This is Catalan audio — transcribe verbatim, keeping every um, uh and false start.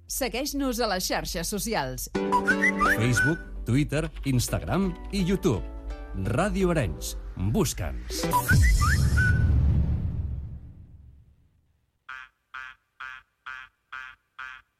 Segueix-nos a les xarxes socials. Facebook, Twitter, Instagram i YouTube. Ràdio Arenys. Busca'ns.